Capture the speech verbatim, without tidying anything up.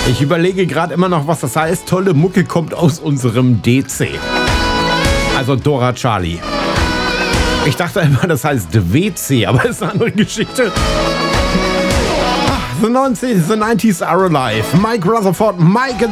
Ich überlege gerade immer noch, was das heißt. Tolle Mucke kommt aus unserem D C. Also Dora Charlie. Ich dachte immer, das heißt W C, aber ist eine andere Geschichte. The, neunzig, the nineties are alive. Mike Rutherford, Mike and